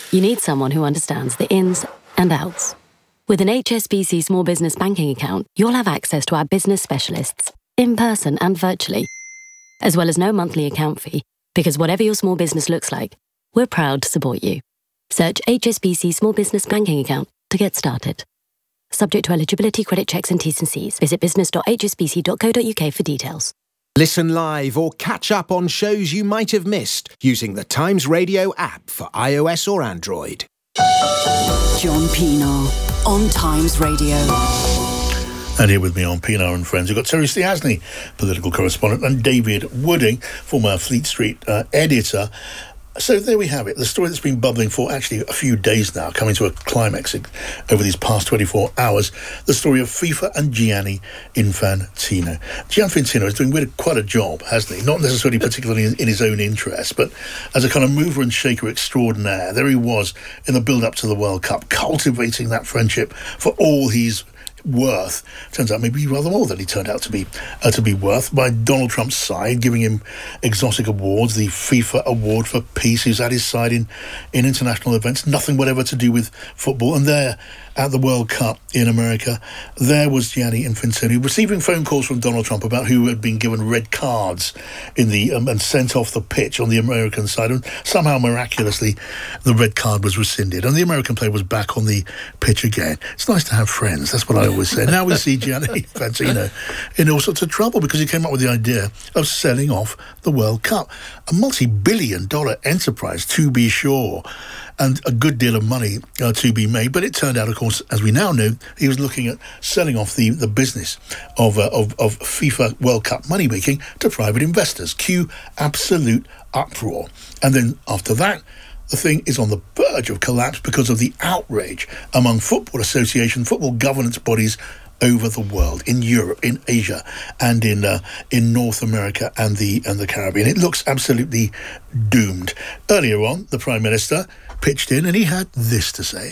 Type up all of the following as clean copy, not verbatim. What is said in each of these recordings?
you need someone who understands the ins and outs. With an HSBC Small Business Banking account, you'll have access to our business specialists, in person and virtually, as well as no monthly account fee, because whatever your small business looks like, we're proud to support you. Search HSBC Small Business Banking account to get started. Subject to eligibility, credit checks and T's and C's. Visit business.hsbc.co.uk for details. Listen live or catch up on shows you might have missed using the Times Radio app for iOS or Android. John Pienaar on Times Radio. And here with me on Pienaar and Friends, we've got Terry Stiasny, political correspondent, and David Wooding, former Fleet Street editor. So there we have it, the story that's been bubbling for actually a few days now, coming to a climax over these past 24 hours, the story of FIFA and Gianni Infantino. Gianni Infantino is doing really quite a job, hasn't he? Not necessarily particularly in his own interest, but as a kind of mover and shaker extraordinaire. There he was in the build-up to the World Cup, cultivating that friendship for all he's worth. Turns out maybe rather more than he turned out to be worth, by Donald Trump's side, giving him exotic awards, the FIFA Award for Peace. He's at his side in international events, nothing whatever to do with football. And there, at the World Cup in America, there was Gianni Infantino receiving phone calls from Donald Trump about who had been given red cards in the and sent off the pitch on the American side, and somehow miraculously the red card was rescinded and the American player was back on the pitch again. It's nice to have friends, that's what I always say. Now we see Gianni Infantino in all sorts of trouble because he came up with the idea of selling off the World Cup, a multi-billion-dollar enterprise to be sure, and a good deal of money to be made. But it turned out, of course, as we now know, he was looking at selling off the business of FIFA World Cup money-making to private investors. Cue absolute uproar. And then after that, the thing is on the verge of collapse because of the outrage among football association, football governance bodies over the world, in Europe, in Asia, and in North America and the Caribbean. It looks absolutely doomed. Earlier on, the Prime Minister pitched in and he had this to say.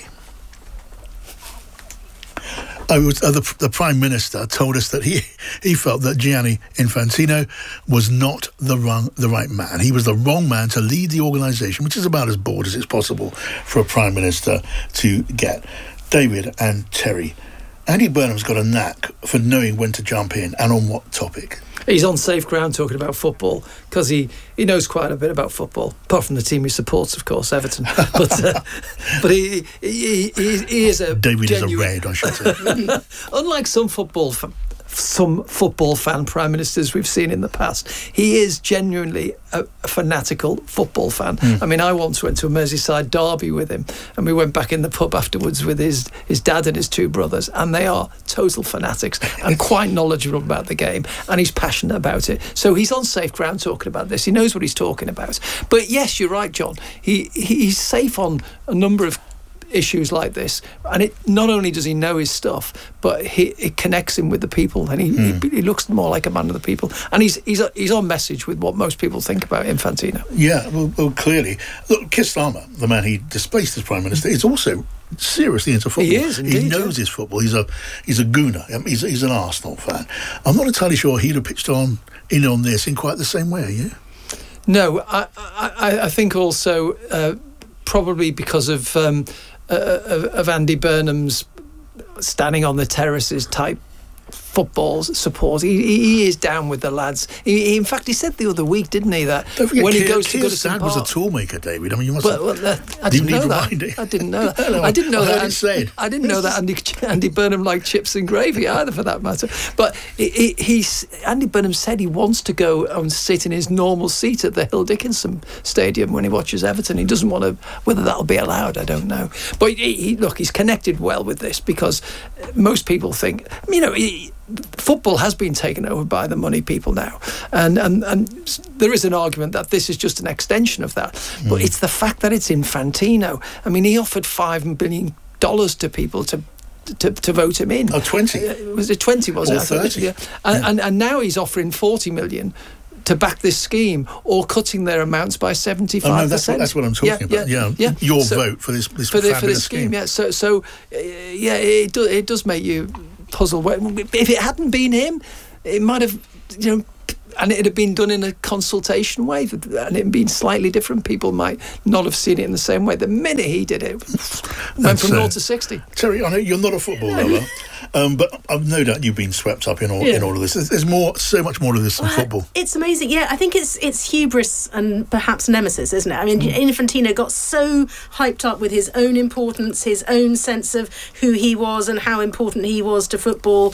The Prime Minister told us that he felt that Gianni Infantino was not the right man. He was the wrong man to lead the organisation, which is about as bored as it's possible for a Prime Minister to get. David and Terry, Andy Burnham's got a knack for knowing when to jump in and on what topic. He's on safe ground talking about football because he knows quite a bit about football, apart from the team he supports, of course, Everton. But he is a David genuine... is a red, I should say. Unlike some football fan prime ministers we've seen in the past, he is genuinely a fanatical football fan. I mean, I once went to a Merseyside derby with him, and we went back in the pub afterwards with his dad and his two brothers, and they are total fanatics and quite knowledgeable about the game, and he's passionate about it. So he's on safe ground talking about this. He knows what he's talking about. But yes, you're right, John. He's safe on a number of issues like this, and it not only does he know his stuff, but it connects him with the people, and he looks more like a man of the people, and he's on message with what most people think about Infantino. Yeah, well clearly. Look, Keir Starmer, the man he displaced as Prime Minister, is also seriously into football. He is, indeed. He knows his football. He's a gooner. He's an Arsenal fan. I'm not entirely sure he'd have pitched on this in quite the same way, are you? No, I think also probably because of Andy Burnham's standing on the terraces type football support. He is down with the lads. In fact, he said the other week, didn't he, that when he goes to Goodison Park... was a toolmaker, David. I mean, you must I didn't know that. I didn't know that. I didn't know that. I didn't know that Andy Burnham liked chips and gravy either, for that matter. But Andy Burnham said he wants to go and sit in his normal seat at the Hill Dickinson Stadium when he watches Everton. He doesn't want to... Whether that'll be allowed, I don't know. But he's connected well with this, because most people think... football has been taken over by the money people now, and there is an argument that this is just an extension of that. But it's the fact that it's Infantino. I mean, he offered $5 billion to people to vote him in. 20? Was it 20? Was it? 30? Yeah. And now he's offering $40 million to back this scheme, or cutting their amounts by 75%. Oh, no, that's what I'm talking about. Yeah. Your vote for this fabulous scheme. Yeah. So it does make you puzzle. If it hadn't been him, it might have, and it had been done in a consultation way, and it had been slightly different. People might not have seen it in the same way. The minute he did it, went from 0 to 60. Terry, I know you're not a football lover, but I've no doubt you've been swept up in all of this. There's so much more to this than football. It's amazing. Yeah, I think it's hubris and perhaps nemesis, isn't it? I mean, Infantino got so hyped up with his own importance, his own sense of who he was and how important he was to football,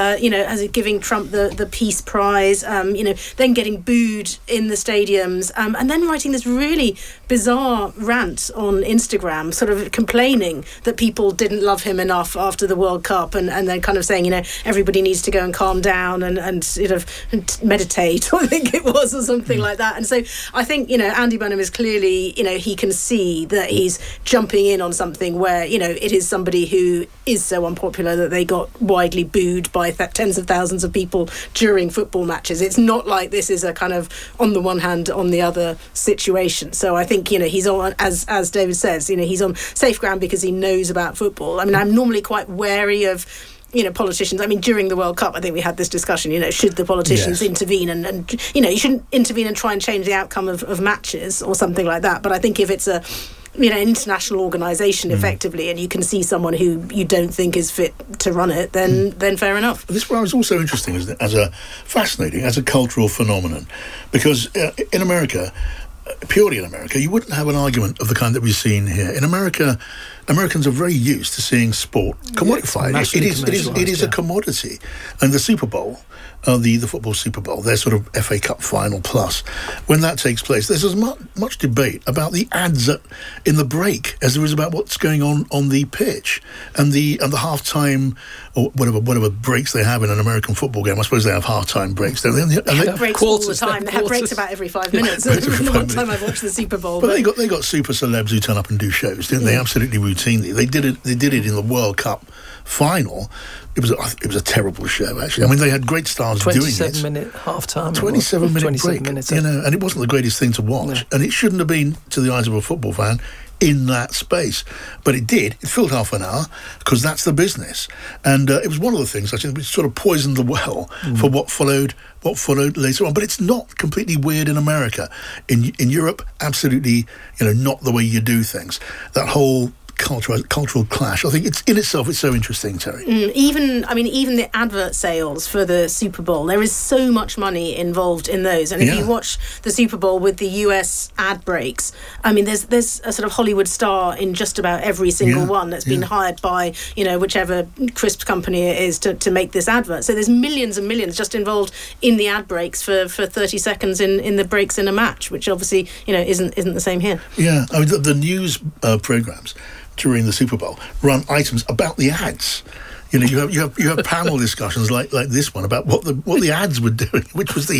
as giving Trump the Peace Prize, then getting booed in the stadiums, and then writing this really bizarre rant on Instagram, sort of complaining that people didn't love him enough after the World Cup, and then kind of saying, everybody needs to go and calm down and sort of meditate, I think it was, or something like that. And so I think, Andy Burnham is clearly, he can see that he's jumping in on something where, it is somebody who is so unpopular that they got widely booed by tens of thousands of people during football matches. It's not like this is a kind of on the one hand, on the other situation. So I think, he's on, as David says, he's on safe ground because he knows about football. I mean, I'm normally quite wary of politicians. I mean, during the World Cup, I think we had this discussion, should the politicians intervene and you shouldn't intervene and try and change the outcome of matches or something like that. But I think if it's an international organisation effectively, and you can see someone who you don't think is fit to run it, then fair enough. This was also interesting fascinating as a cultural phenomenon, because in America, purely in America, you wouldn't have an argument of the kind that we've seen here. In America, Americans are very used to seeing sport commodified. It is a commodity. And the Super Bowl, the football Super Bowl, their sort of FA Cup final plus, when that takes place, there's as much debate about the ads in the break as there is about what's going on the pitch, and the half-time or whatever breaks they have in an American football game. I suppose they have half-time breaks, don't they? They have breaks all the time. They have breaks about every 5 minutes. The one time I've watched the Super Bowl. But they got super celebs who turn up and do shows, didn't they? Absolutely routinely. They did it in the World Cup final. It was a terrible show, actually. I mean, they had great stars doing it. 27-minute half-time. 27-minute break, and it wasn't the greatest thing to watch. No. And it shouldn't have been, to the eyes of a football fan, in that space. But it did. It filled half an hour, because that's the business. And it was one of the things, actually, which sort of poisoned the well for what followed later on. But it's not completely weird in America. In Europe, absolutely, not the way you do things. That whole cultural clash. I think it's so interesting, Terry. Even the advert sales for the Super Bowl, there is so much money involved in those. And if you watch the Super Bowl with the US ad breaks, I mean, there's a sort of Hollywood star in just about every single one that's been hired by, whichever crisp company it is to make this advert. So there's millions and millions just involved in the ad breaks for 30 seconds in the breaks in a match, which obviously, isn't the same here. Yeah, I mean, the news programmes during the Super Bowl run items about the ads. You have panel discussions like this one about what the ads were doing, which was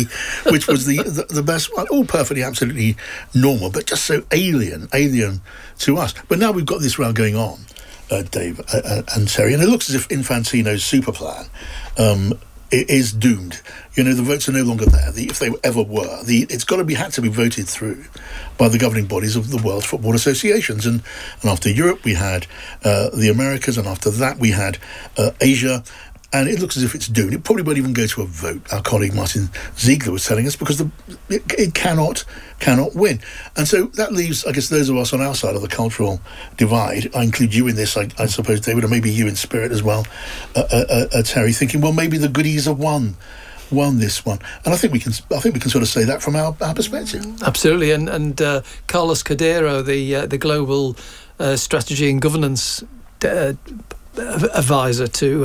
the best one. All perfectly, absolutely normal, but just so alien to us. But now we've got this row going on, Dave and Terry, and it looks as if Infantino's super plan is doomed. The votes are no longer there. If they ever were, it's had to be voted through by the governing bodies of the World Football Associations. And after Europe, we had the Americas, and after that, we had Asia. And it looks as if it's doomed. It probably won't even go to a vote, our colleague Martin Ziegler was telling us, because it cannot win. And so that leaves, I guess, those of us on our side of the cultural divide. I include you in this, I suppose, David, or maybe you in spirit as well, Terry, thinking, well, maybe the goodies have won this one. And I think we can sort of say that from our perspective. Absolutely. And Carlos Cordero, the global strategy and governance advisor to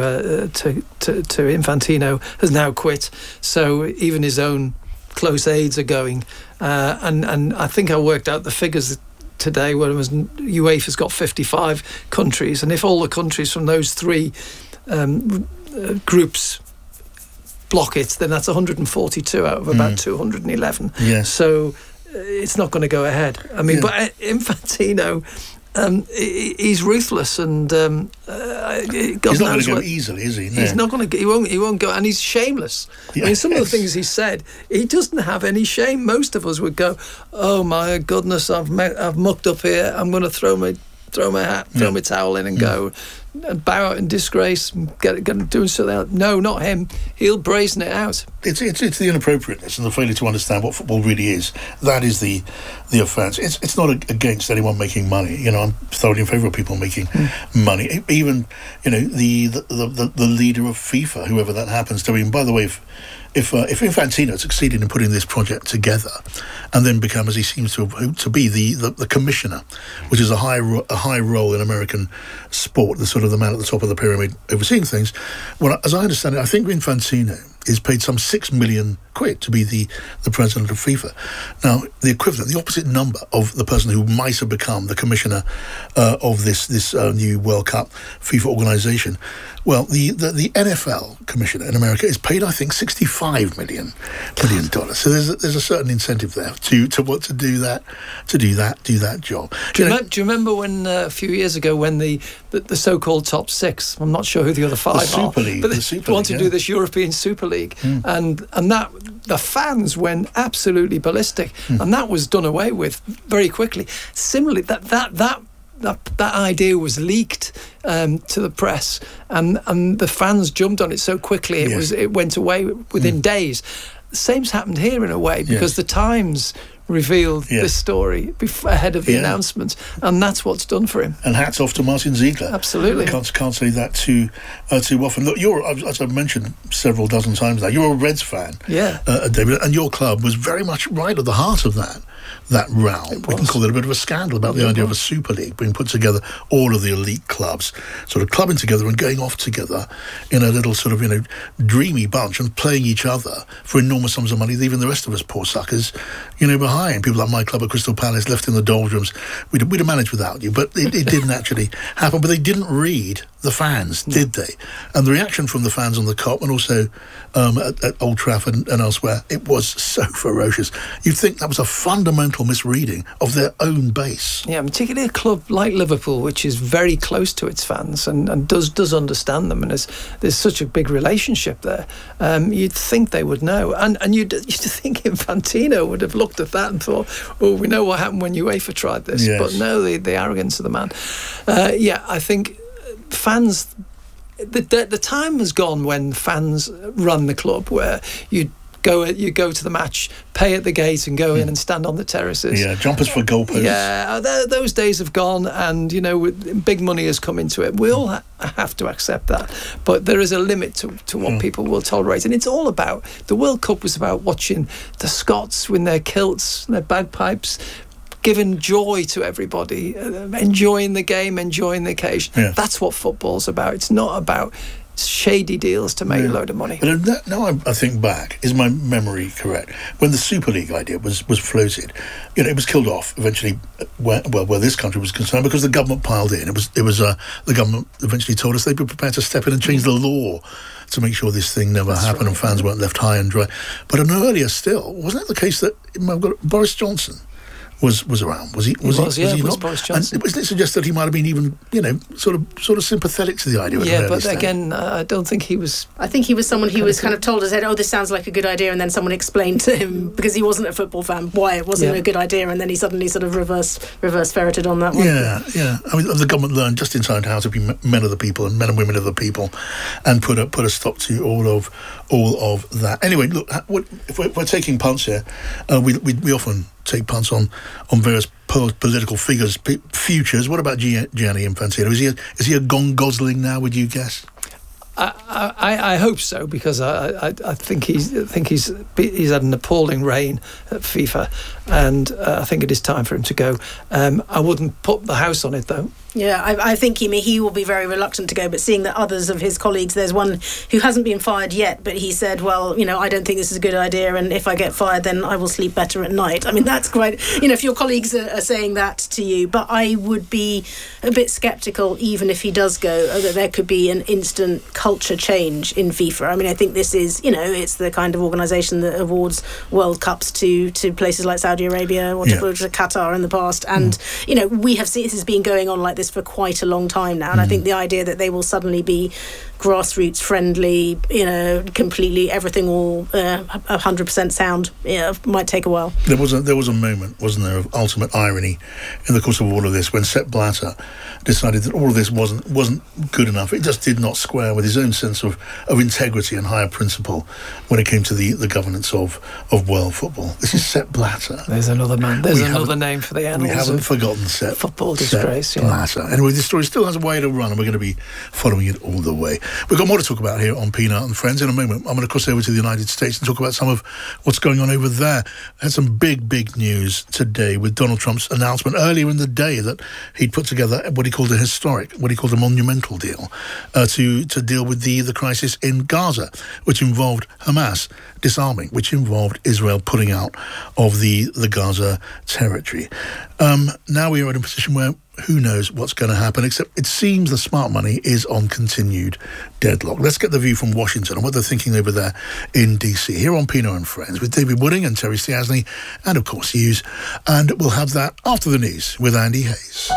Infantino, has now quit. So even his own close aides are going. And I think I worked out the figures today where UEFA's got 55 countries, and if all the countries from those three groups block it, then that's 142 out of about 211. Yes. So it's not going to go ahead. I mean, but Infantino, he's ruthless, and God he's not going to go easily, is he? No. He's not going to. He won't go, and he's shameless. Yes. I mean, some of the things he said, he doesn't have any shame. Most of us would go, "Oh my goodness, I've mucked up here. I'm going to throw throw my hat, throw my towel in and go and bow out in disgrace and get doing something else. No, not him. He'll brazen it out. It's the inappropriateness and the failure to understand what football really is. That is the offence. It's not against anyone making money. You know, I'm thoroughly in favour of people making money. Even, you know, the leader of FIFA, whoever that happens to be. And by the way, if Infantino succeeded in putting this project together and then become, as he seems to be, the commissioner, which is a high role in American sport, the sort of the man at the top of the pyramid overseeing things. Well, as I understand it, I think Infantino is paid some £6 million to be the president of FIFA. Now, the equivalent, the opposite number of the person who might have become the commissioner of this new World Cup FIFA organisation. Well, the NFL commissioner in America is paid, I think, $65 million. So there's a certain incentive there to want to do that job. Do you remember when a few years ago when the so-called top six? I'm not sure who the other five are, but they want to do this European Super League, and that the fans went absolutely ballistic, and that was done away with very quickly. Similarly, that idea was leaked to the press, and the fans jumped on it so quickly it went away within days. The same's happened here in a way, because the Times revealed this story ahead of the announcement, and that's what's done for him. And hats off to Martin Ziegler. Absolutely. Can't say that too often. Look, as I've mentioned several dozen times now, you're a Reds fan, David, and your club was very much right at the heart of that row. We can call it a bit of a scandal about the idea of a Super League being put together, all of the elite clubs sort of clubbing together and going off together in a little sort of, you know, dreamy bunch and playing each other for enormous sums of money, leaving the rest of us poor suckers, you know, behind. People like my club at Crystal Palace left in the doldrums. We'd have managed without you, but it didn't actually happen. But they didn't read the fans, did they? And the reaction from the fans on the Kop and also at Old Trafford and elsewhere, it was so ferocious. You'd think that was a fundamental misreading of their own base. Yeah, particularly a club like Liverpool, which is very close to its fans and does understand them, and there's such a big relationship there. You'd think they would know, and you'd think Infantino would have looked at that and thought, "Oh, we know what happened when UEFA tried this." Yes. But no, the arrogance of the man. I think fans. The time has gone when fans run the club, where you go to the match, pay at the gate, and go in and stand on the terraces. Yeah, jumpers for goalposts. Yeah, those days have gone, and you know, big money has come into it. We all have to accept that, but there is a limit to what people will tolerate, and it's all about the World Cup was about watching the Scots with their kilts, their bagpipes, giving joy to everybody, enjoying the game, enjoying the occasion. Yeah. That's what football's about. It's not about shady deals to make a load of money. But now I think back, is my memory correct? When the Super League idea was floated, you know, it was killed off eventually. Where this country was concerned, because the government piled in. It was the government eventually told us they'd be prepared to step in and change the law to make sure this thing never happened and fans weren't left high and dry. But an earlier still, wasn't it the case that Boris Johnson was around? Was he not? Boris Johnson. And wasn't it suggested he might have been even, you know, sort of sympathetic to the idea? Yeah, but again, I don't think he was. I think he was someone who was kind of told, "Oh, this sounds like a good idea," and then someone explained to him, because he wasn't a football fan, why it wasn't a good idea, and then he suddenly sort of reverse ferreted on that one. Yeah. I mean, the government learned just in time how to be men of the people and men and women of the people, and put a stop to all of that. Anyway, look, if we're taking punts here, we often take punts on various political figures' futures. What about Gianni Infantino? Is he a gong-gosling now, would you guess? I hope so, because I think he's had an appalling reign at FIFA, and I think it is time for him to go. I wouldn't put the house on it, though. Yeah, I think he will be very reluctant to go, but seeing that others of his colleagues, there's one who hasn't been fired yet, but he said, well, you know, I don't think this is a good idea, and if I get fired, then I will sleep better at night. I mean, that's quite, you know, if your colleagues are saying that to you, but I would be a bit sceptical, even if he does go, that there could be an instant culture change in FIFA. I mean, I think this is, you know, it's the kind of organisation that awards World Cups to places like Saudi Arabia or to Qatar in the past, and, you know, we have seen this has been going on like this this for quite a long time now, and I think the idea that they will suddenly be grassroots friendly, completely everything all 100% sound, might take a while. There was a moment, wasn't there, of ultimate irony in the course of all of this when Sepp Blatter decided that all of this wasn't good enough. It just did not square with his own sense of integrity and higher principle when it came to the governance of world football. This is Sepp Blatter. There's another man. There's another name for the annals. We haven't forgotten Sepp. Football disgrace. Sepp Blatter. Anyway, this story still has a way to run, and we're going to be following it all the way. We've got more to talk about here on Peanut and Friends. In a moment, I'm going to cross over to the United States and talk about some of what's going on over there. Had some big news today with Donald Trump's announcement earlier in the day that he'd put together what he called a monumental deal to deal with the crisis in Gaza, which involved Hamas disarming, which involved Israel pulling out of the Gaza territory. Now we are in a position where who knows what's going to happen, except it seems the smart money is on continued deadlock. Let's get the view from Washington and what they're thinking over there in DC. Here on Peanut and Friends with David Wooding and Terry Stiasny and, of course, Hughes. And we'll have that after the news with Andy Hayes.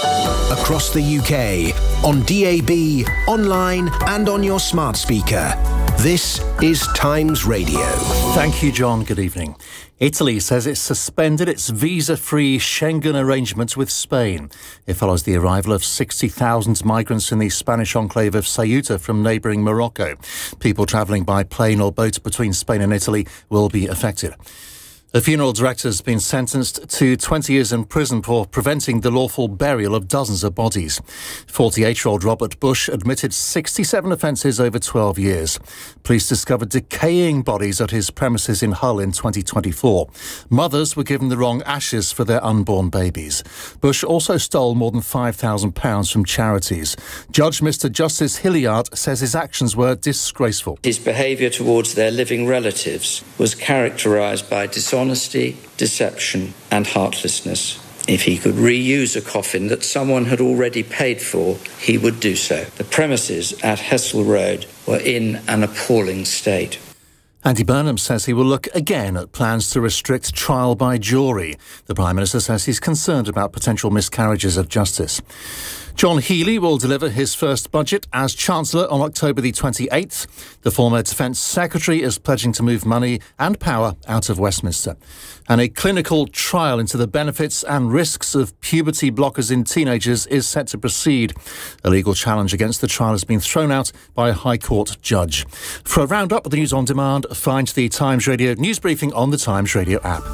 Across the UK, on DAB, online and on your smart speaker. This is Times Radio. Thank you, John. Good evening. Italy says it's suspended its visa-free Schengen arrangements with Spain. It follows the arrival of 60,000 migrants in the Spanish enclave of Ceuta from neighbouring Morocco. People travelling by plane or boat between Spain and Italy will be affected. The funeral director has been sentenced to 20 years in prison for preventing the lawful burial of dozens of bodies. 48-year-old Robert Bush admitted 67 offences over 12 years. Police discovered decaying bodies at his premises in Hull in 2024. Mothers were given the wrong ashes for their unborn babies. Bush also stole more than £5,000 from charities. Judge Mr Justice Hilliard says his actions were disgraceful. His behaviour towards their living relatives was characterised by dishonesty, deception and heartlessness. If he could reuse a coffin that someone had already paid for, he would do so. The premises at Hessel Road were in an appalling state. Andy Burnham says he will look again at plans to restrict trial by jury. The Prime Minister says he's concerned about potential miscarriages of justice. John Healey will deliver his first budget as Chancellor on October the 28th. The former Defence Secretary is pledging to move money and power out of Westminster. And a clinical trial into the benefits and risks of puberty blockers in teenagers is set to proceed. A legal challenge against the trial has been thrown out by a High Court judge. For a roundup of the news on demand, find the Times Radio news briefing on the Times Radio app.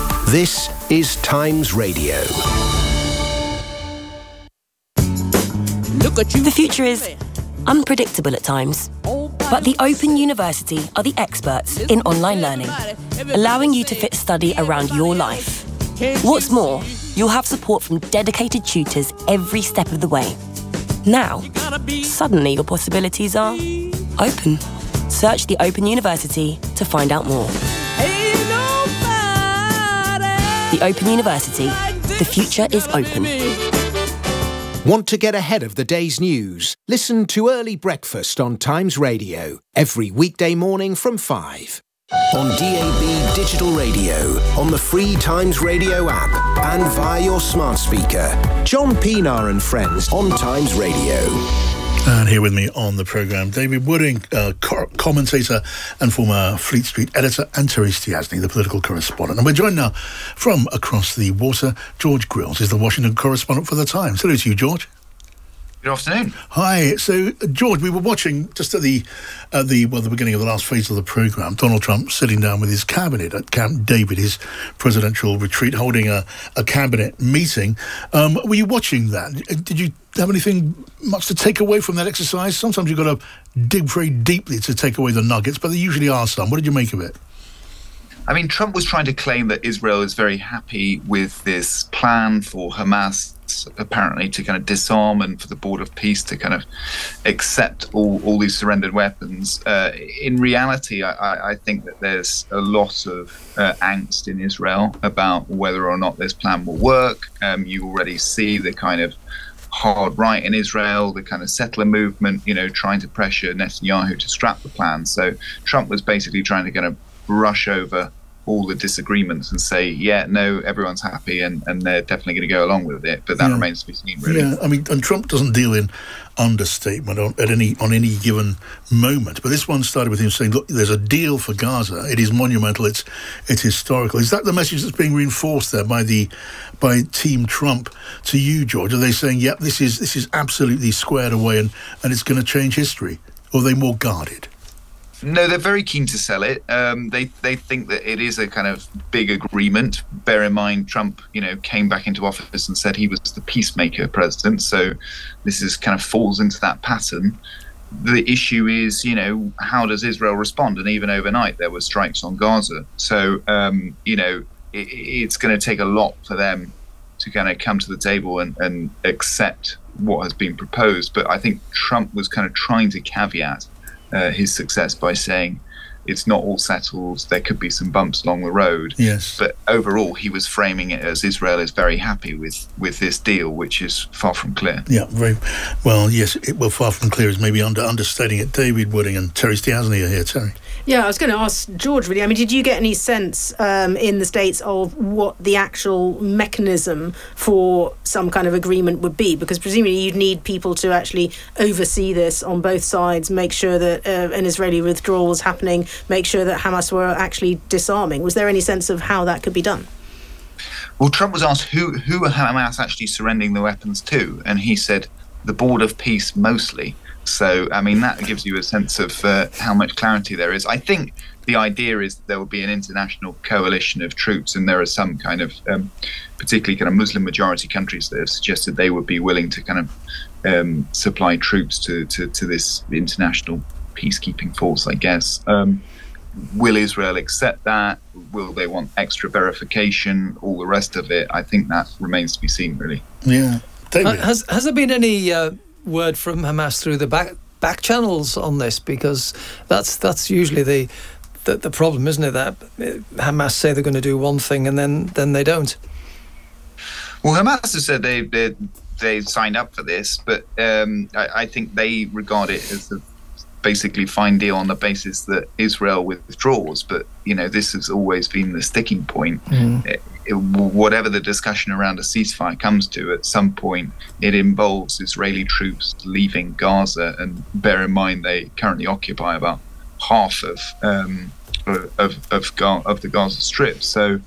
This is Times Radio. The future is unpredictable at times, but the Open University are the experts in online learning, allowing you to fit study around your life. What's more, you'll have support from dedicated tutors every step of the way. Now, suddenly your possibilities are open. Search the Open University to find out more. The Open University. The future is open. Want to get ahead of the day's news? Listen to Early Breakfast on Times Radio every weekday morning from 5. On DAB Digital Radio, on the free Times Radio app and via your smart speaker. John Pienaar and Friends on Times Radio. And here with me on the programme, David Wooding, commentator and former Fleet Street editor, and Terry Stiasny, the political correspondent. And we're joined now from across the water. George Grills is the Washington correspondent for The Times. Hello to you, George. Good afternoon. Hi. So, George, we were watching just at the beginning of the last phase of the programme, Donald Trump sitting down with his cabinet at Camp David, his presidential retreat, holding a cabinet meeting. Were you watching that? Did you have anything much to take away from that exercise? Sometimes you've got to dig very deeply to take away the nuggets, but there usually are some. What did you make of it? I mean, Trump was trying to claim that Israel is very happy with this plan for Hamas, apparently, to kind of disarm and for the Board of Peace to kind of accept all these surrendered weapons. In reality, I think that there's a lot of angst in Israel about whether or not this plan will work. You already see the kind of hard right in Israel, the kind of settler movement, trying to pressure Netanyahu to scrap the plan. So Trump was basically trying to kind of brush over all the disagreements and say, yeah, no, everyone's happy and they're definitely going to go along with it. But that remains to be seen, really. Yeah, I mean, and Trump doesn't deal in understatement on any given moment. But this one started with him saying, look, there's a deal for Gaza. It is monumental. It's historical. Is that the message that's being reinforced there by Team Trump to you, George? Are they saying, yep, this is absolutely squared away and it's going to change history? Or are they more guarded? No, they're very keen to sell it. They think that it is a kind of big agreement. Bear in mind, Trump, came back into office and said he was the peacemaker president. So this is kind of falls into that pattern. The issue is, how does Israel respond? And even overnight, there were strikes on Gaza. So, it's going to take a lot for them to kind of come to the table and accept what has been proposed. But I think Trump was kind of trying to caveat his success by saying it's not all settled. There could be some bumps along the road. Yes. But overall, he was framing it as Israel is very happy with this deal, which is far from clear. Yeah, very well. Yes, far from clear is maybe understating it. David Wooding and Terry Stiasny are here. Terry. Yeah, I was going to ask George, really. I mean, did you get any sense in the States of what the actual mechanism for some kind of agreement would be? Because presumably you'd need people to actually oversee this on both sides, make sure that an Israeli withdrawal was happening, make sure that Hamas were actually disarming. Was there any sense of how that could be done? Well, Trump was asked who are Hamas actually surrendering the weapons to, and he said the Board of Peace mostly. So, I mean, that gives you a sense of how much clarity there is. I think the idea is that there will be an international coalition of troops, and there are some kind of, particularly kind of Muslim majority countries that have suggested they would be willing to kind of supply troops to this international peacekeeping force, I guess. Will Israel accept that? Will they want extra verification? All the rest of it, I think that remains to be seen, really. Yeah. Has there been any word from Hamas through the back channels on this? Because that's usually the problem, isn't it? That Hamas say they're going to do one thing and then they don't. Well, Hamas has said they signed up for this, but I think they regard it as a basically fine deal on the basis that Israel withdraws. But this has always been the sticking point. Whatever the discussion around a ceasefire comes to, at some point it involves Israeli troops leaving Gaza, and bear in mind they currently occupy about half of the Gaza Strip. So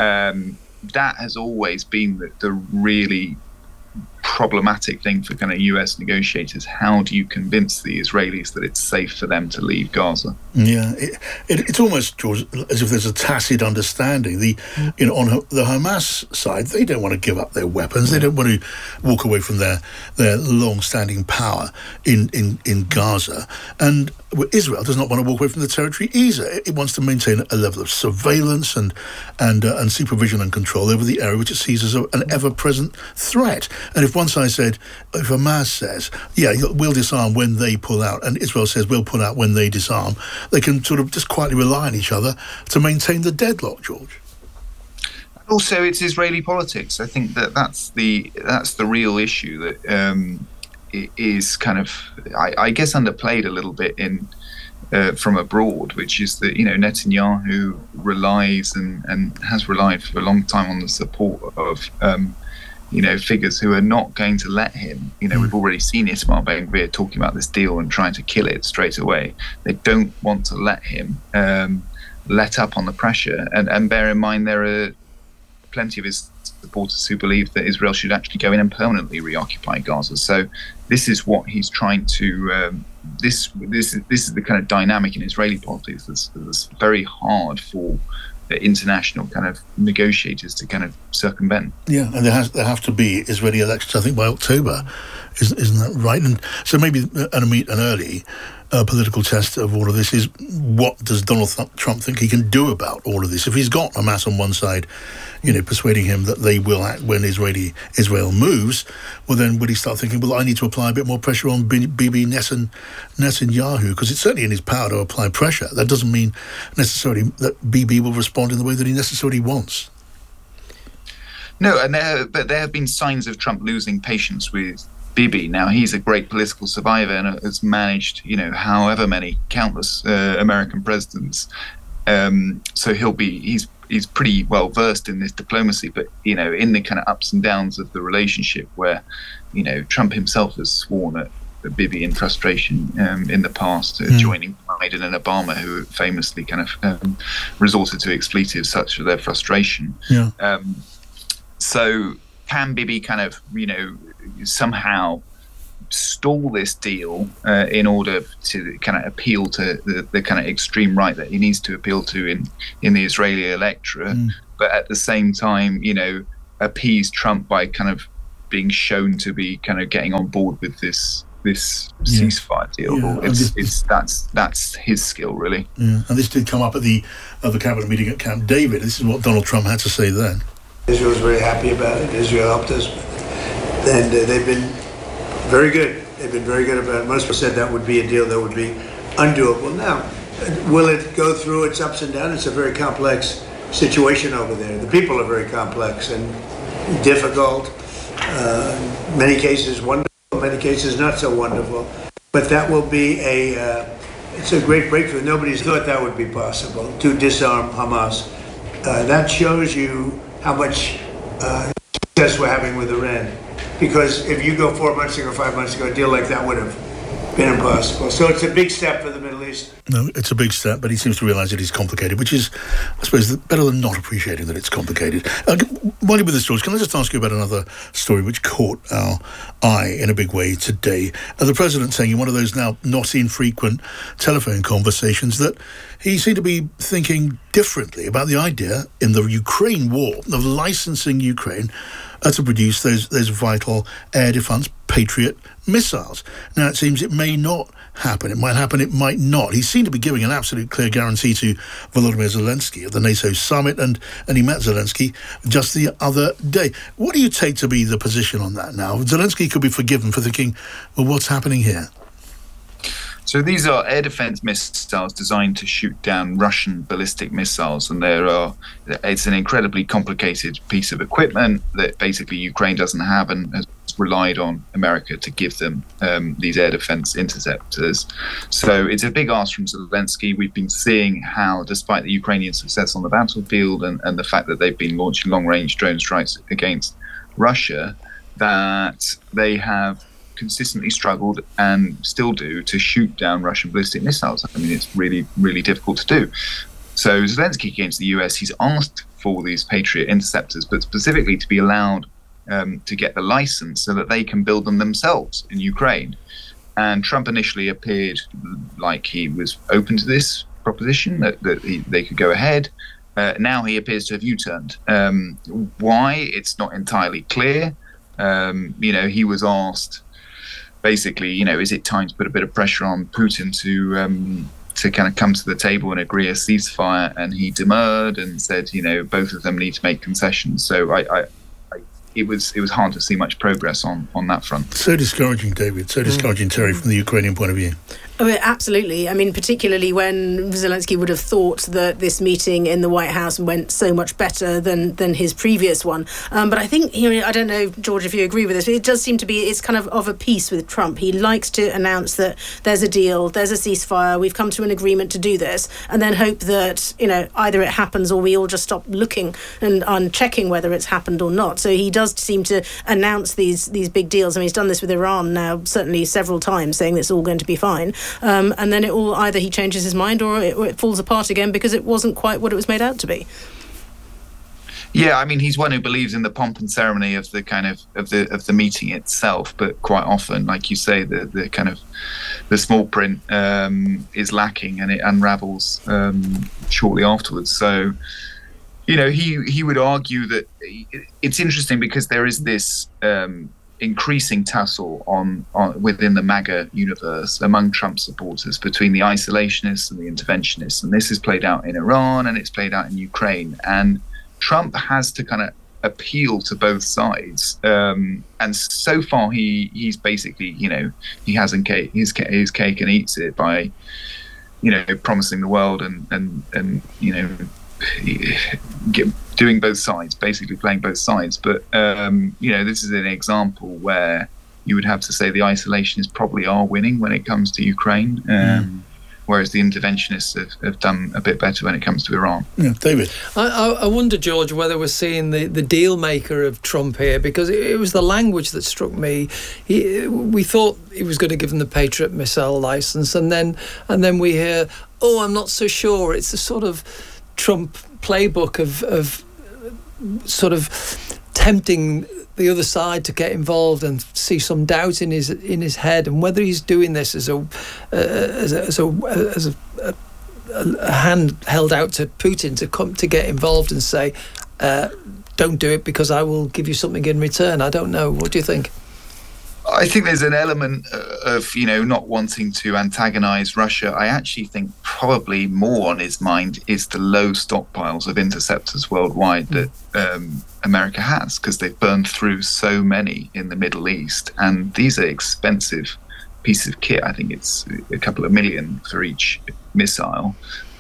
that has always been the really problematic thing for kind of US negotiators. How do you convince the Israelis that it's safe for them to leave Gaza? Yeah, it's almost, George, as if there's a tacit understanding. On the Hamas side, they don't want to give up their weapons. They don't want to walk away from their long-standing power in Gaza. And Israel does not want to walk away from the territory either. It wants to maintain a level of surveillance and supervision and control over the area, which it sees as an ever-present threat. And if one side said, if Hamas says, yeah, we'll disarm when they pull out, and Israel says we'll pull out when they disarm, they can sort of just quietly rely on each other to maintain the deadlock, George. Also, it's Israeli politics. I think that's the real issue that is kind of, I guess, underplayed a little bit from abroad, which is that Netanyahu relies and has relied for a long time on the support of figures who are not going to let him. We've already seen Itamar Ben-Gvir talking about this deal and trying to kill it straight away. They don't want to let him let up on the pressure. And bear in mind, there are plenty of his supporters who believe that Israel should actually go in and permanently reoccupy Gaza. So this is what he's trying to. This is the kind of dynamic in Israeli politics that's very hard for international kind of negotiators to kind of circumvent. Yeah, and there have to be Israeli elections, I think, by October. Isn't that right? And so maybe an early political test of all of this is, what does Donald Trump think he can do about all of this? If he's got Hamas on one side, persuading him that they will act when Israel moves, well, then would he start thinking, well, I need to apply a bit more pressure on Bibi Netanyahu, because it's certainly in his power to apply pressure. That doesn't mean necessarily that Bibi will respond in the way that he necessarily wants. No, but there have been signs of Trump losing patience with Bibi. Now, he's a great political survivor and has managed, however many countless American presidents. So he's pretty well versed in this diplomacy, but in the kind of ups and downs of the relationship, where Trump himself has sworn at Bibi in frustration in the past, joining Biden and Obama, who famously kind of resorted to expletives such as their frustration. Yeah. So can Bibi kind of somehow stall this deal in order to kind of appeal to the kind of extreme right that he needs to appeal to in the Israeli electorate, but at the same time, appease Trump by kind of being shown to be kind of getting on board with this ceasefire deal. Yeah. That's his skill, really. Yeah. And this did come up at the cabinet meeting at Camp David. This is what Donald Trump had to say then. Israel was very happy about it. Israel helped us, and they've been very good. They've been very good about it. Most people said that would be a deal that would be undoable. Now, will it go through its ups and downs? It's a very complex situation over there. The people are very complex and difficult. Many cases wonderful, many cases not so wonderful. But that will be it's a great breakthrough. Nobody's thought that would be possible, to disarm Hamas. That shows you how much success we're having with Iran. Because if you go 4 months ago, 5 months ago, a deal like that would have been impossible. So it's a big step for the Middle East. No, it's a big step, but he seems to realise it is complicated, which is, I suppose, better than not appreciating that it's complicated. While you're with the stories, can I just ask you about another story which caught our eye in a big way today? The President saying in one of those now not infrequent telephone conversations that he seemed to be thinking differently about the idea in the Ukraine war of licensing Ukraine to produce those vital air defence Patriot missiles. Now, it seems it may not happen. It might happen, it might not. He seemed to be giving an absolute clear guarantee to Volodymyr Zelensky at the NATO summit, and he met Zelensky just the other day. What do you take to be the position on that now? Zelensky could be forgiven for thinking, well, what's happening here? So these are air defense missiles designed to shoot down Russian ballistic missiles, and it's an incredibly complicated piece of equipment that basically Ukraine doesn't have and has relied on America to give them these air defense interceptors. So it's a big ask from Zelensky. We've been seeing how, despite the Ukrainian success on the battlefield and the fact that they've been launching long-range drone strikes against Russia, that they have consistently struggled and still do to shoot down Russian ballistic missiles. I mean, it's really, really difficult to do. So Zelensky against the US, he's asked for these Patriot interceptors, but specifically to be allowed to get the license so that they can build them themselves in Ukraine. And Trump initially appeared like he was open to this proposition, that they could go ahead. Now he appears to have U-turned. Why? It's not entirely clear. He was asked, basically, is it time to put a bit of pressure on Putin to kind of come to the table and agree a ceasefire? And he demurred and said, both of them need to make concessions. So it was hard to see much progress on that front. So discouraging, David. So discouraging, Terry, from the Ukrainian point of view. Oh, absolutely. I mean, particularly when Zelensky would have thought that this meeting in the White House went so much better than his previous one. But I think, I don't know, George, if you agree with this, but it does seem to be, it's kind of a piece with Trump. He likes to announce that there's a deal, there's a ceasefire, we've come to an agreement to do this, and then hope that, either it happens or we all just stop looking and checking whether it's happened or not. So he does seem to announce these big deals. I mean, he's done this with Iran now, certainly several times, saying it's all going to be fine. And then either he changes his mind or it falls apart again because it wasn't quite what it was made out to be. Yeah, I mean, he's one who believes in the pomp and ceremony of the kind of the meeting itself, but quite often, like you say, the kind of the small print is lacking and it unravels shortly afterwards. So, he would argue that it's interesting because there is this increasing tussle on within the MAGA universe among Trump supporters between the isolationists and the interventionists, and this is played out in Iran and it's played out in Ukraine, and Trump has to kind of appeal to both sides, and so far he's basically he has his cake and eats it by promising the world and doing both sides, basically playing both sides. But this is an example where you would have to say the isolationists probably are winning when it comes to Ukraine. whereas the interventionists have done a bit better when it comes to Iran. Yeah, David? I wonder, George, whether we're seeing the deal maker of Trump here, because it was the language that struck me. We thought he was going to give them the Patriot missile license, and then we hear, oh, I'm not so sure. It's the sort of Trump playbook of sort of tempting the other side to get involved and see some doubt in his head, and whether he's doing this as a hand held out to Putin to come to get involved and say, don't do it because I will give you something in return. I don't know. What do you think? I think there's an element of, not wanting to antagonize Russia. I actually think probably more on his mind is the low stockpiles of interceptors worldwide that America has, because they've burned through so many in the Middle East. And these are expensive pieces of kit. I think it's a couple of million for each missile.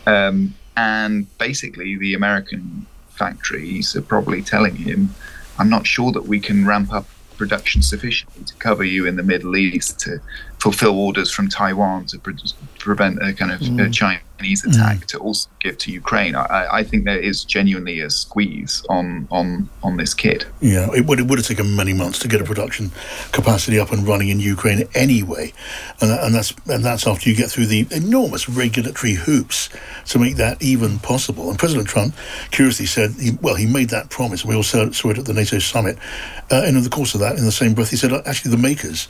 And basically the American factories are probably telling him, I'm not sure that we can ramp up production sufficiently to cover you in the Middle East, to fulfill orders from Taiwan, to prevent a kind of a Chinese attack, to also give to Ukraine. I think there is genuinely a squeeze on this kit. Yeah, it would have taken many months to get a production capacity up and running in Ukraine anyway, and that's after you get through the enormous regulatory hoops to make that even possible. And President Trump curiously said, he made that promise, and we all saw it at the NATO summit, and in the course of that, in the same breath, he said, actually, the makers,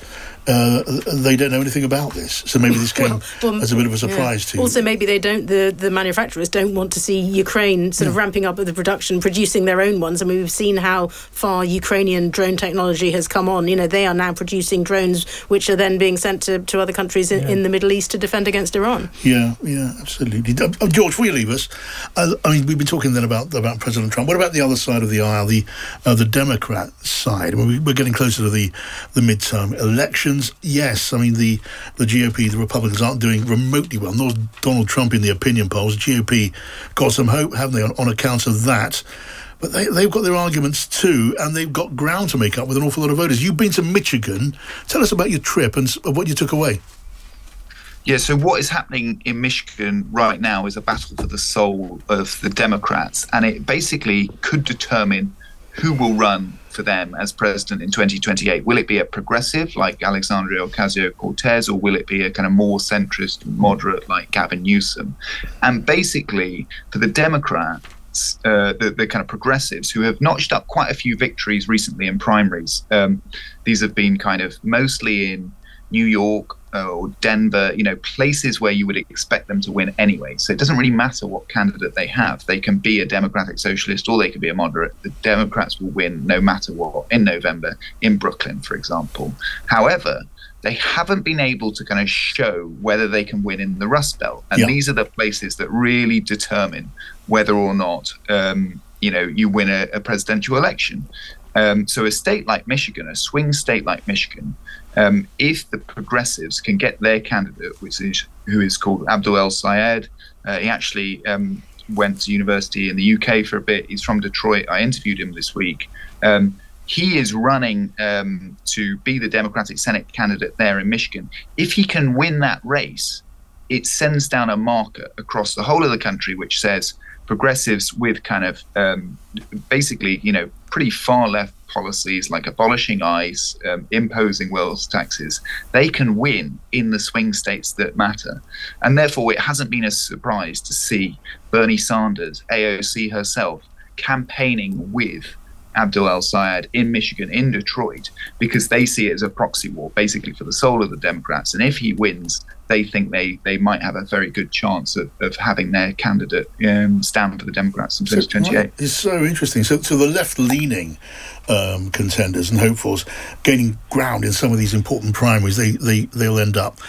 they don't know anything about this. So maybe this came as a bit of a surprise to you. Also, maybe they don't, the manufacturers don't want to see Ukraine sort of ramping up with the production, producing their own ones. I mean, we've seen how far Ukrainian drone technology has come on. They are now producing drones which are then being sent to other countries in the Middle East to defend against Iran. Yeah, absolutely. George, before you leave us, we've been talking then about President Trump. What about the other side of the aisle, the Democrat side? I mean, we're getting closer to the midterm elections. Yes, I mean, the GOP, the Republicans, aren't doing remotely well, nor Donald Trump in the opinion polls. GOP got some hope, haven't they, on account of that. But they've got their arguments too, and they've got ground to make up with an awful lot of voters. You've been to Michigan. Tell us about your trip and what you took away. Yeah, so what is happening in Michigan right now is a battle for the soul of the Democrats, and it basically could determine who will run for them as president in 2028. Will it be a progressive like Alexandria Ocasio-Cortez, or will it be a kind of more centrist, moderate like Gavin Newsom? And basically, for the Democrats, the kind of progressives who have notched up quite a few victories recently in primaries, these have been kind of mostly in New York or Denver, places where you would expect them to win anyway. So it doesn't really matter what candidate they have. They can be a democratic socialist or they can be a moderate. The Democrats will win no matter what in November in Brooklyn, for example. However, they haven't been able to kind of show whether they can win in the Rust Belt. And these are the places that really determine whether or not, you win a presidential election. So a state like Michigan, a swing state like Michigan, if the progressives can get their candidate, who is called Abdul El-Sayed, he actually went to university in the UK for a bit. He's from Detroit. I interviewed him this week. He is running to be the Democratic Senate candidate there in Michigan. If he can win that race, it sends down a marker across the whole of the country which says progressives with kind of basically, pretty far left policies like abolishing ICE, imposing wealth taxes, they can win in the swing states that matter. And therefore, it hasn't been a surprise to see Bernie Sanders, AOC herself, campaigning with Abdul El-Sayed in Michigan, in Detroit, because they see it as a proxy war, basically for the soul of the Democrats. And if he wins, they think they might have a very good chance of having their candidate stand for the Democrats in 2028. It's so interesting. So the left-leaning contenders and hopefuls gaining ground in some of these important primaries, they'll end up,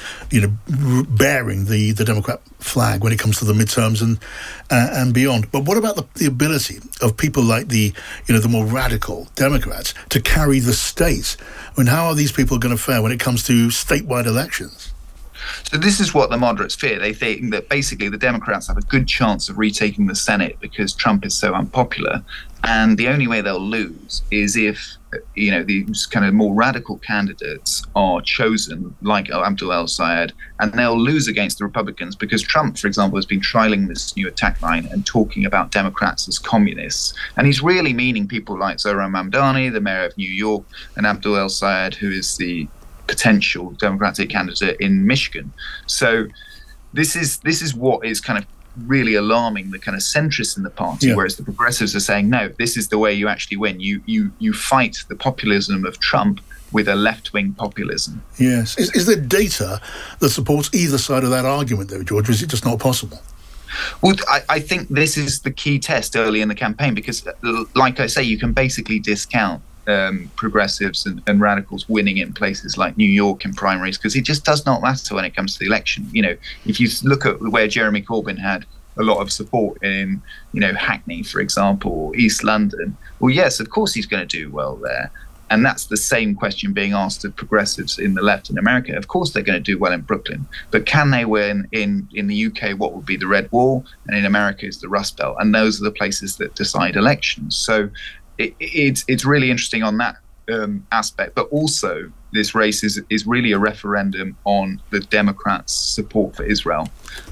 bearing the Democrat flag when it comes to the midterms and beyond. But what about the ability of people like the more radical Democrats to carry the states? I mean, how are these people going to fare when it comes to statewide elections? So this is what the moderates fear. They think that basically the Democrats have a good chance of retaking the Senate because Trump is so unpopular. And the only way they'll lose is if, these kind of more radical candidates are chosen, like Abdul El-Sayed, and they'll lose against the Republicans because Trump, for example, has been trialing this new attack line and talking about Democrats as communists. And he's really meaning people like Zohran Mamdani, the mayor of New York, and Abdul El-Sayed, who is the potential Democratic candidate in Michigan. So this is what is kind of really alarming the kind of centrists in the party, whereas the progressives are saying, no, this is the way you actually win. You fight the populism of Trump with a left-wing populism. Yes. Is there data that supports either side of that argument, though, George, or is it just not possible? Well, I think this is the key test early in the campaign because, like I say, you can basically discount progressives and radicals winning in places like New York in primaries because it just does not matter when it comes to the election. If you look at where Jeremy Corbyn had a lot of support in, Hackney, for example, or East London, well, yes, of course he's going to do well there. And that's the same question being asked of progressives in the left in America. Of course they're going to do well in Brooklyn, but can they win in the UK what would be the Red Wall, and in America is the Rust Belt, and those are the places that decide elections. So it's really interesting on that aspect, but also this race is really a referendum on the Democrats' support for Israel,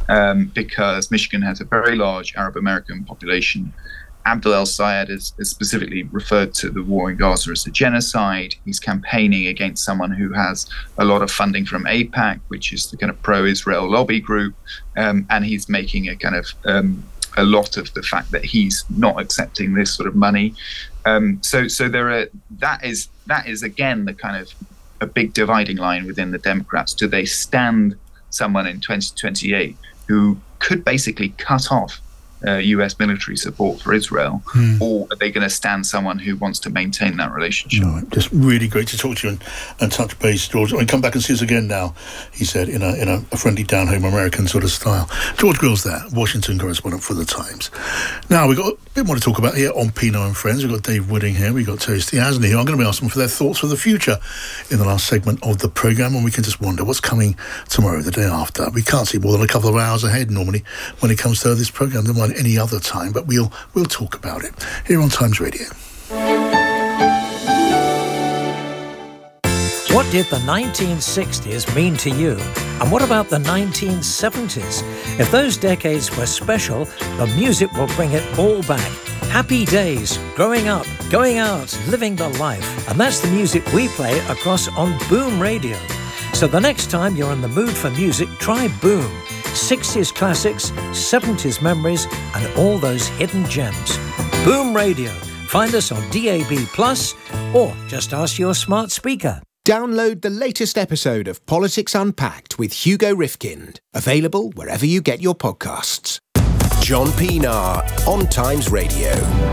because Michigan has a very large Arab American population. Abdul El-Sayed has specifically referred to the war in Gaza as a genocide. He's campaigning against someone who has a lot of funding from AIPAC, which is the kind of pro-Israel lobby group, and he's making a kind of a lot of the fact that he's not accepting this sort of money. So that is again the kind of a big dividing line within the Democrats. Do they stand someone in 2028 who could basically cut off US military support for Israel, or are they going to stand someone who wants to maintain that relationship? No, just really great to talk to you and touch base, George. Come back and see us again now, he said, in a friendly down-home American sort of style. George Grills there, Washington correspondent for The Times. Now, we've got a bit more to talk about here on Pino and Friends. We've got Dave Wooding here, we've got Terry Stiasny, who I'm going to be asking for their thoughts for the future in the last segment of the programme, and we can just wonder what's coming tomorrow, the day after. We can't see more than a couple of hours ahead normally when it comes to this programme than any other time, but we'll talk about it here on Times Radio. What did the 1960s mean to you? And what about the 1970s? If those decades were special, the music will bring it all back. Happy days, growing up, going out, living the life. And that's the music we play across on Boom Radio. So the next time you're in the mood for music, try Boom. 60s classics, 70s memories, and all those hidden gems. Boom Radio. Find us on DAB+, or just ask your smart speaker. Download the latest episode of Politics Unpacked with Hugo Rifkind. Available wherever you get your podcasts. John Pienaar on Times Radio.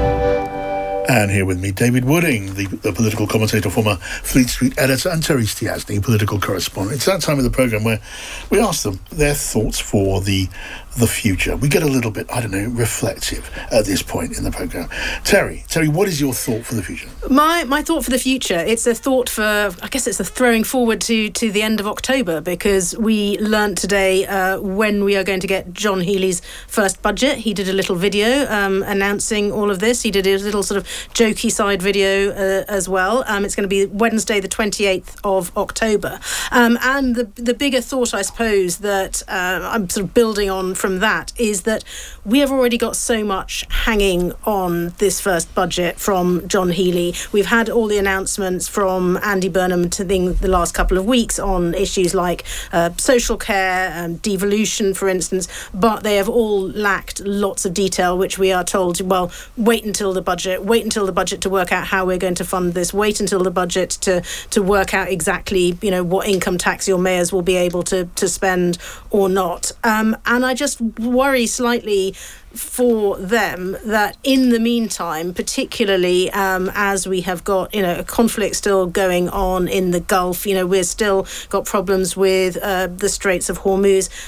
And here with me, David Wooding, the political commentator, former Fleet Street editor, and Terry Stiasny, political correspondent. It's that time of the programme where we ask them their thoughts for the future. We get a little bit, reflective at this point in the programme. Terry, what is your thought for the future? My thought for the future, it's a thought for, I guess it's a throwing forward to the end of October, because we learnt today when we are going to get John Healey's first budget. He did a little video announcing all of this. He did a little sort of jokey side video as well. It's going to be Wednesday the 28th of October. And the bigger thought, I suppose, that I'm sort of building on from that is that we have already got so much hanging on this first budget from John Healey. We've had all the announcements from Andy Burnham the last couple of weeks on issues like social care, devolution, for instance, but they have all lacked lots of detail, which we are told, well, wait until the budget to work out how we're going to fund this, wait until the budget to work out exactly, what income tax your mayors will be able to spend or not. And I just worry slightly for them that in the meantime, particularly as we have got a conflict still going on in the Gulf, we're still got problems with the Straits of Hormuz.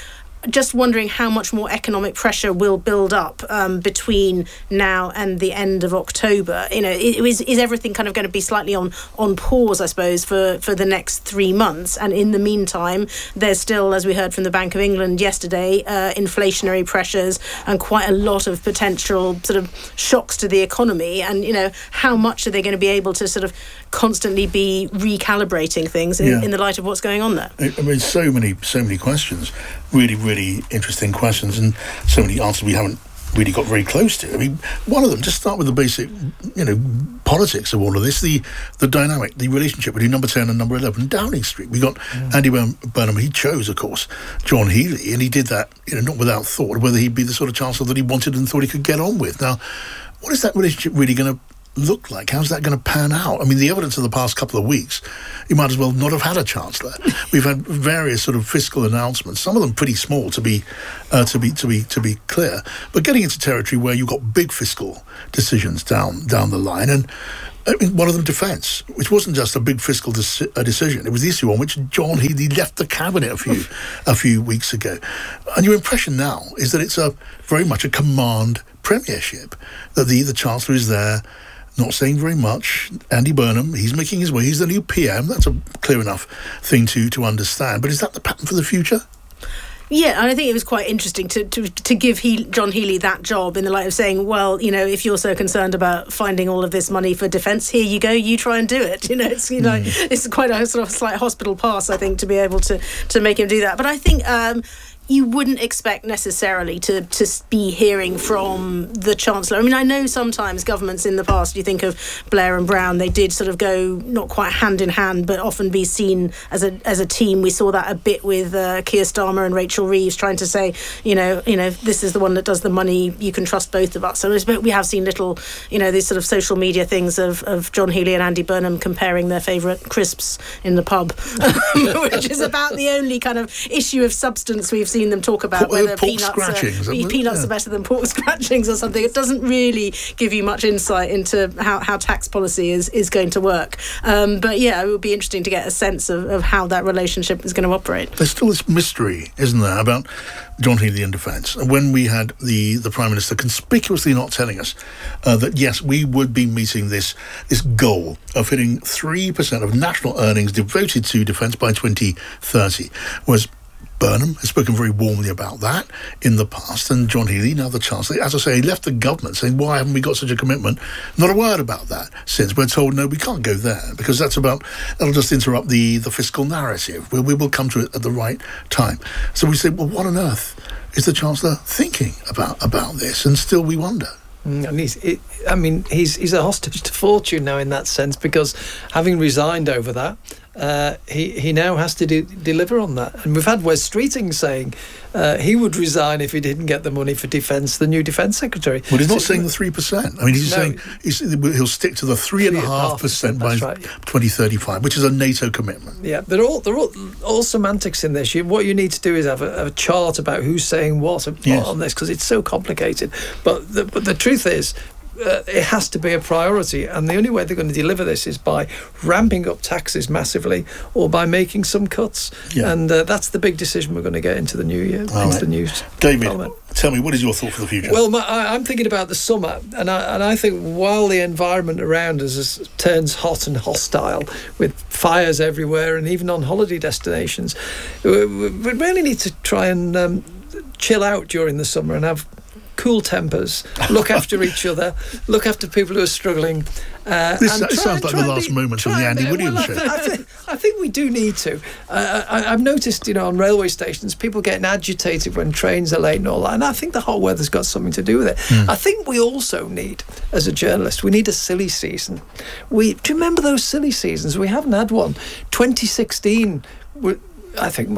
just wondering how much more economic pressure will build up between now and the end of October. Is everything kind of going to be slightly on pause, I suppose, for the next 3 months? And in the meantime, there's still, as we heard from the Bank of England yesterday, inflationary pressures and quite a lot of potential sort of shocks to the economy. And, how much are they going to be able to sort of constantly be recalibrating things in the light of what's going on there? I mean, so many questions, really, really interesting questions, and so many answers we haven't really got very close to. I mean, one of them, just start with the basic, politics of all of this, the dynamic, the relationship between number 10 and number 11, Downing Street. We got Andy Burnham. He chose, of course, John Healey, and he did that, not without thought, whether he'd be the sort of chancellor that he wanted and thought he could get on with. Now, what is that relationship really going to look like? How's that going to pan out? I mean, the evidence of the past couple of weeks, you might as well not have had a chancellor. We've had various sort of fiscal announcements, some of them pretty small to be clear, but getting into territory where you've got big fiscal decisions down the line. And I mean, one of them, defence, which wasn't just a big fiscal decision. It was the issue on which John Healey left the cabinet a few weeks ago. And your impression now is that it's very much a command premiership, that the chancellor is there, not saying very much. Andy Burnham, he's making his way. He's the new PM. That's a clear enough thing to understand. But is that the pattern for the future? Yeah, and I think it was quite interesting to give John Healey that job in the light of saying, well, if you're so concerned about finding all of this money for defence, here you go, you try and do it. It's quite a sort of slight hospital pass, I think, to be able to make him do that. But I think you wouldn't expect necessarily to be hearing from the Chancellor. I mean, I know sometimes governments in the past, you think of Blair and Brown, they did sort of go not quite hand in hand, but often be seen as a team. We saw that a bit with Keir Starmer and Rachel Reeves trying to say, this is the one that does the money, you can trust both of us. So we have seen little, these sort of social media things of John Healey and Andy Burnham comparing their favourite crisps in the pub, which is about the only kind of issue of substance we've seen them talk about, whether peanuts are better than pork scratchings or something. It doesn't really give you much insight into how tax policy is going to work. But yeah, it would be interesting to get a sense of how that relationship is going to operate. There's still this mystery, isn't there, about John Healey and defence. When we had the Prime Minister conspicuously not telling us that, yes, we would be meeting this goal of hitting 3% of national earnings devoted to defence by 2030, was Burnham has spoken very warmly about that in the past, and John Healey, now the Chancellor, as I say, he left the government saying, why haven't we got such a commitment? Not a word about that since. We're told, no, we can't go there, because that'll just interrupt the fiscal narrative. We will come to it at the right time. So we say, well, what on earth is the Chancellor thinking about this? And still we wonder. And he's a hostage to fortune now in that sense, because having resigned over that, he now has to deliver on that. And we've had Wes Streeting saying he would resign if he didn't get the money for defence, the new Defence Secretary. Well, he's not saying the 3%. I mean, he's saying he'll stick to the 3.5% by 2035, which is a NATO commitment. Yeah, they're all semantics in this. What you need to do is have a chart about who's saying what on this, because it's so complicated. But the truth is, it has to be a priority, and the only way they're going to deliver this is by ramping up taxes massively or by making some cuts. Yeah. And that's the big decision we're going to get into the new year, the new David, Parliament. Tell me, what is your thought for the future? Well, I'm thinking about the summer, and I think while the environment around us turns hot and hostile with fires everywhere and even on holiday destinations, we really need to try and chill out during the summer and have cool tempers, look after each other, look after people who are struggling. This sounds like the last moments of the Andy Williams show. I think we do need to. I've noticed, on railway stations, people getting agitated when trains are late and all that, and I think the hot weather's got something to do with it. I think we also need, as a journalist, we need a silly season. Do you remember those silly seasons? We haven't had one. 2016... I think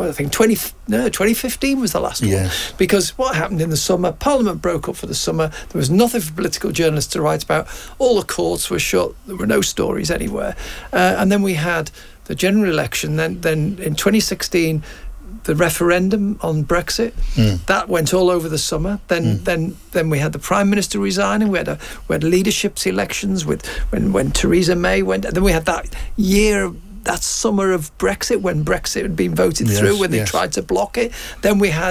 2015 was the last one. Because what happened in the summer, Parliament broke up for the summer, there was nothing for political journalists to write about, all the courts were shut, there were no stories anywhere. And then we had the general election, then in 2016, the referendum on Brexit, that went all over the summer. Then we had the Prime Minister resigning, we had leadership elections when Theresa May went, and then we had that summer of Brexit, when Brexit had been voted through, when they tried to block it. Then we had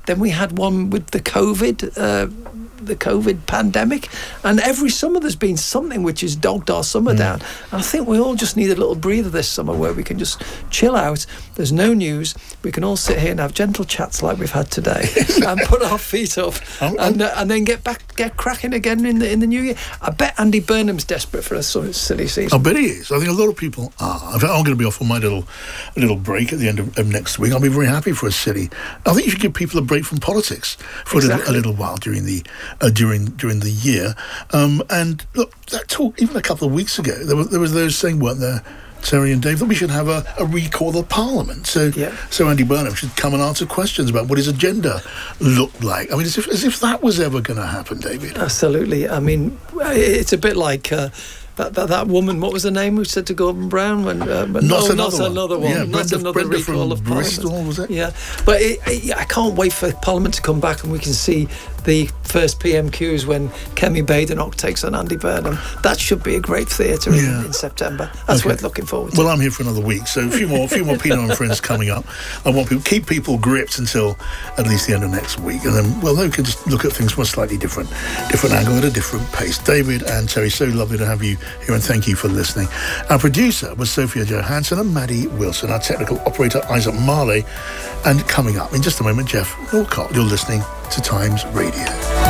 Then we had one with the COVID pandemic, and every summer there's been something which has dogged our summer down. And I think we all just need a little breather this summer where we can just chill out. There's no news. We can all sit here and have gentle chats like we've had today, and put our feet up, and then get cracking again in the new year. I bet Andy Burnham's desperate for a sort of silly season. I bet he is. I think a lot of people are. In fact, I'm going to be off on my little break at the end of next week. I'll be very happy for a city. I think you should give people a break from politics for a little while during the year. And look, that talk even a couple of weeks ago, there was those saying, weren't there, Terry and Dave, that we should have a recall of Parliament. So Andy Burnham should come and answer questions about what his agenda looked like. I mean, as if that was ever going to happen, David. Absolutely. I mean, it's a bit like that woman, what was her name, who said to Gordon Brown when not another one. Yeah, not another recall of Bristol, Parliament. Was it? Yeah, but I can't wait for Parliament to come back and we can see the first PMQs when Kemi Badenoch takes on Andy Burnham. That should be a great theatre in September. That's worth looking forward to. Well, I'm here for another week, so a few more Pino and Friends coming up. I want people keep people gripped until at least the end of next week, and then we can just look at things from a slightly different angle at a different pace. David and Terry, so lovely to have you here, and thank you for listening. Our producer was Sophia Johansson and Maddie Wilson. Our technical operator Isaac Marley, and coming up in just a moment, Jeff Walcott. You're listening to Times Radio.